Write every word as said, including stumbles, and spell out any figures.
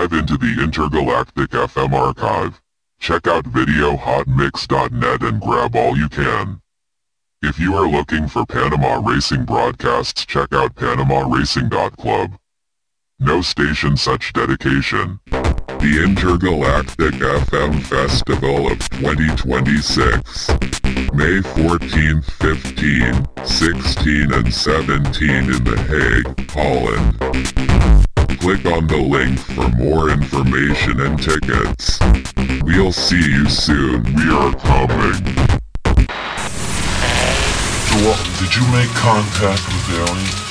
dive into the Intergalactic F M archive. Check out video hot mix dot net and grab all you can. If you are looking for Panama racing broadcasts, check out panama racing dot club. No station such dedication. The Intergalactic F M Festival of twenty twenty-six. May fourteenth, fifteenth, sixteenth and seventeenth in The Hague, Holland. Click on the link for more information and tickets. We'll see you soon. We are coming. Joel, did you make contact with Alien?